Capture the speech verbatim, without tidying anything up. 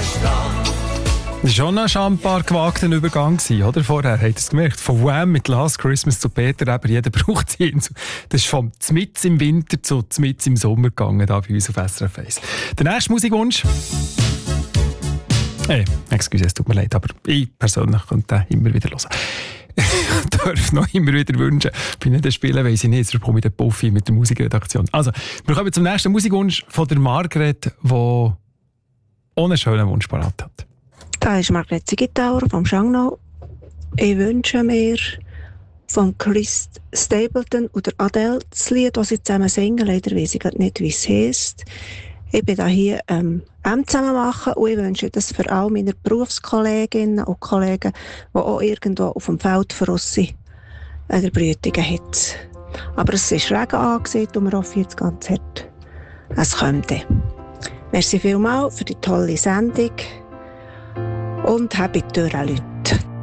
Das war schon ein schambar gewagter Übergang, oder? Vorher, habt ihr es gemerkt? Von Wham mit Last Christmas zu Peter Eber, jeder braucht sie. Das ist vom Zmitz im Winter zu Zmitz im Sommer gegangen, da bei uns auf S R F eins. Der nächste Musikwunsch? Hey, excuse, es tut mir leid, aber ich persönlich könnte den immer wieder hören. Ich darf noch immer wieder wünschen. Bei nicht spielen weiss ich nicht, sonst komme ich den Puffy mit der Musikredaktion. Also, wir kommen zum nächsten Musikwunsch von der Margret, die ohne einen schönen Wunsch parat hat. Da ist Margret Zigitauer vom Schangnau. Ich wünsche mir von Chris Stapleton oder Adele das Lied, das sie zusammen singen. Leider weiss ich nicht, wie es heisst. Ich bin da hier ähm, zusammen machen und ich wünsche das für all meine Berufskolleginnen und Kollegen, die auch irgendwo auf dem Feld verrissen an der Brütung hat. Aber es ist Regen angesehen und wir hoffen jetzt ganz hart, es kommt. Merci vielmals für die tolle Sendung und habt Tür an Leute.